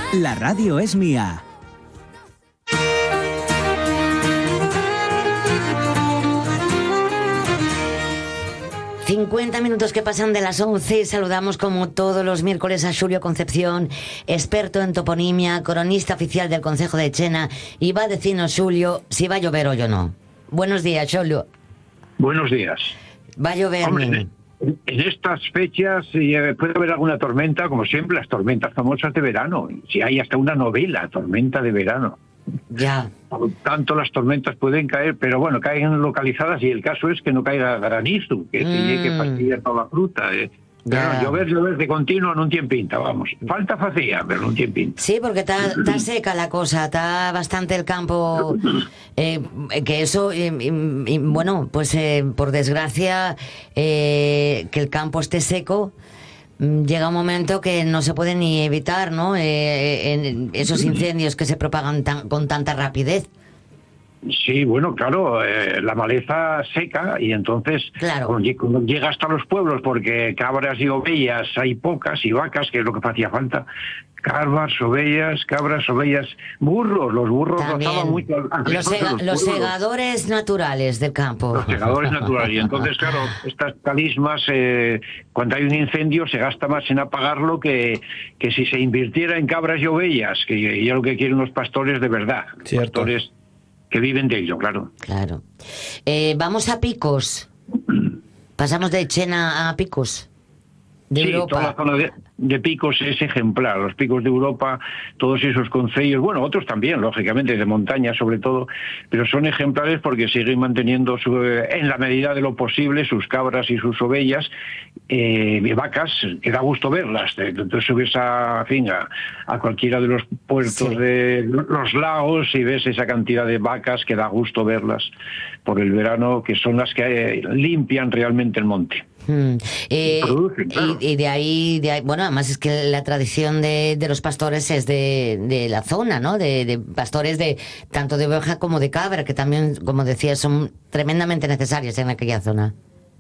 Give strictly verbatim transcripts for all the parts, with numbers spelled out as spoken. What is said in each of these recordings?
La radio es mía. cincuenta minutos que pasan de las once. Saludamos como todos los miércoles a Xulio Concepción, experto en toponimia, cronista oficial del Concejo de Chena, y va a decirnos, Xulio, si va a llover hoy o no. Buenos días, Xulio. Buenos días. Va a llover. Hombre, en, en estas fechas eh, puede haber alguna tormenta, como siempre, las tormentas famosas de verano. Si hay hasta una novela, Tormenta de Verano. Ya. Por tanto, las tormentas pueden caer, pero bueno, caen localizadas y el caso es que no caiga granizo, que Mm. tiene que fastidiar toda la fruta. Eh. Pero Ya. no, llover, llover de continuo en un tiempinta, vamos. Falta facía, pero en un tiempinta. Sí, porque está, está seca la cosa, está bastante el campo, eh, que eso, eh, y- y, bueno, pues eh, por desgracia, eh, que el campo esté seco, mm, llega un momento que no se puede ni evitar, ¿no? Eh, en esos incendios que se propagan tan- con tanta rapidez. Sí, bueno, claro, eh, la maleza seca y entonces Claro. cuando lle- cuando llega hasta los pueblos, porque cabras y ovejas hay pocas y vacas, que es lo que hacía falta. Cabras, ovejas, cabras, ovejas, burros, los burros También. rozaban mucho al- al Los, resto de sega- los los pueblos. segadores naturales del campo. Los segadores naturales. Y entonces, claro, estas talismas, eh, cuando hay un incendio, se gasta más en apagarlo que, que si se invirtiera en cabras y ovejas, que ya lo que quieren los pastores de verdad. Cierto. Pastores que viven de ello, claro. Claro. Eh, vamos a Picos. Pasamos de Chena a Picos. De Sí, Europa. toda la zona de, de Picos es ejemplar. Los picos de Europa, todos esos concellos, bueno, otros también, lógicamente, de montaña sobre todo, pero son ejemplares porque siguen manteniendo, su, eh, en la medida de lo posible, sus cabras y sus ovejas, eh, y vacas, que da gusto verlas. Entonces subes a, en fin, a, a cualquiera de los puertos Sí. de los lagos y ves esa cantidad de vacas que da gusto verlas por el verano, que son las que eh, limpian realmente el monte. Mm. Eh, Producen, claro. y, y de ahí, de ahí, bueno, además es que la tradición de, de los pastores es de, de la zona, ¿no? De, de pastores de tanto de oveja como de cabra, que también, como decía, son tremendamente necesarios en aquella zona.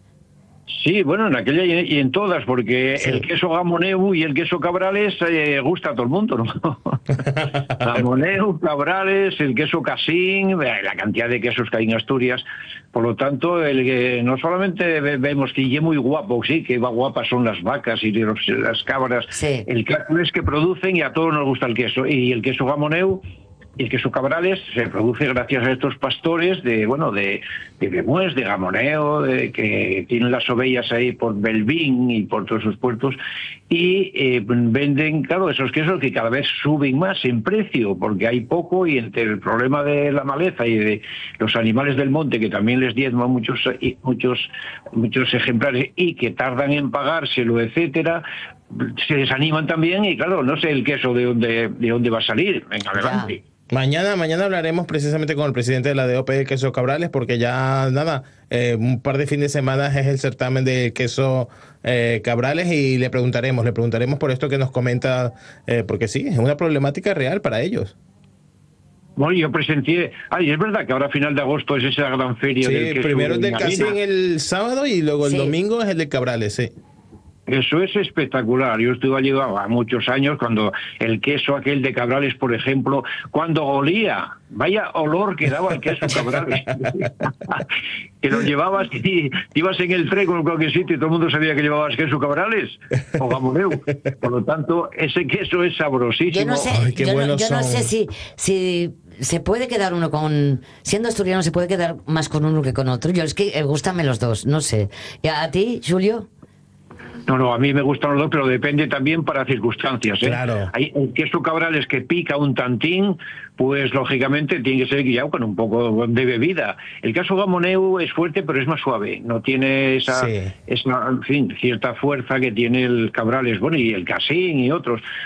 Sí, bueno, en aquella y y en todas, porque Sí. el queso Gamoneu y el queso Cabrales eh, gusta a todo el mundo, ¿no? Gamoneu, Cabrales, el queso Casín, eh, la cantidad de quesos que hay en Asturias. Por lo tanto, el que no solamente ve- vemos que es muy guapo, sí, que va guapas son las vacas y los- las cabras. Sí. El caso es que producen y a todos nos gusta el queso. Y el queso Gamoneu y el queso Cabrales se produce gracias a estos pastores de, bueno, de, de Bemués, de Gamoneo, de, que tienen las ovejas ahí por Belvín y por todos esos puertos, y eh, venden, claro, esos quesos que cada vez suben más en precio, porque hay poco, y entre el problema de la maleza y de los animales del monte, que también les diezman muchos, y muchos, muchos ejemplares, y que tardan en pagárselo, etcétera, se desaniman también, y claro, no sé el queso de dónde, de dónde va a salir. Venga, adelante. Mañana, mañana hablaremos precisamente con el presidente de la D O P de queso Cabrales, porque ya nada, eh, un par de fines de semana es el certamen de queso eh, Cabrales, y le preguntaremos, le preguntaremos por esto que nos comenta, eh, porque sí, es una problemática real para ellos. Bueno, yo presencié... Ay, es verdad que ahora a final de agosto es esa gran feria Sí, del queso primero el en del Arena. Casín el sábado y luego el Sí. domingo es el de Cabrales, sí. Eso es espectacular. Yo estuve allí a muchos años cuando el queso aquel de Cabrales, por ejemplo, cuando olía, vaya olor que daba el queso Cabrales. Que lo llevabas y ibas en el tren con cualquier sitio y todo el mundo sabía que llevabas queso Cabrales o Gamoneu. Por lo tanto, ese queso es sabrosísimo. Yo no sé, Ay, qué yo, no, buenos yo no son. sé si, si se puede quedar uno con... Siendo asturiano se puede quedar más con uno que con otro. Yo es que eh, gústame los dos, no sé. ¿Y a ti, Julio? No, no, a mí me gustan los dos, pero depende también para circunstancias, ¿eh? Claro. Hay el queso Cabrales que pica un tantín, pues lógicamente tiene que ser guiado con un poco de bebida. El queso Gamoneu es fuerte, pero es más suave, no tiene esa, Sí. esa, en fin, cierta fuerza que tiene el Cabrales, bueno, y el Casín y otros.